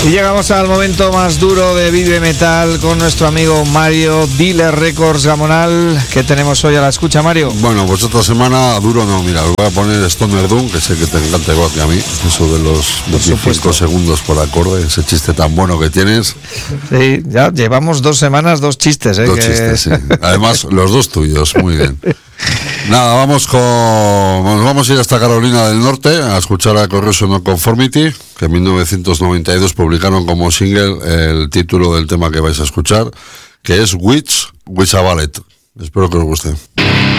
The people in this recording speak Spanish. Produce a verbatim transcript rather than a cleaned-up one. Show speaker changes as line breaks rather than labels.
Y llegamos al momento más duro de Vive Metal con nuestro amigo Mario, Dealer Records Gamonal. ¿Qué tenemos hoy a la escucha, Mario?
Bueno, pues esta semana duro no, mira, os voy a poner Stoner Doom, que sé que te encanta igual que a mí, eso de los veinticinco segundos por acorde, ese chiste tan bueno que tienes.
Sí, ya llevamos dos semanas, dos chistes, ¿eh?
Dos
que...
chistes, sí. Además, los dos tuyos, muy bien. Nada, vamos con nos vamos a ir hasta Carolina del Norte a escuchar a Corrosion of Conformity, que en mil novecientos noventa y dos publicaron como single el título del tema que vais a escuchar, que es Witch, Witch a Ballet. Espero que os guste.